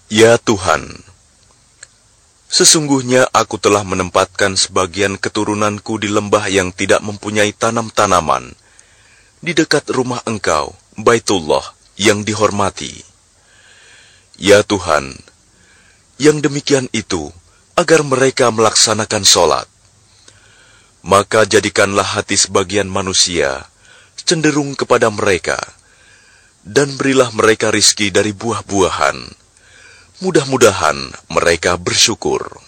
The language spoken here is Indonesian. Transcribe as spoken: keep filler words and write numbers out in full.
Ya Tuhan, sesungguhnya aku telah menempatkan sebagian keturunanku di lembah yang tidak mempunyai tanam-tanaman, di dekat rumah Engkau, Baitullah, yang dihormati. Ya Tuhan, yang demikian itu, agar mereka melaksanakan sholat. Maka jadikanlah hati sebagian manusia cenderung kepada mereka, dan berilah mereka rizki dari buah-buahan. Mudah-mudahan mereka bersyukur.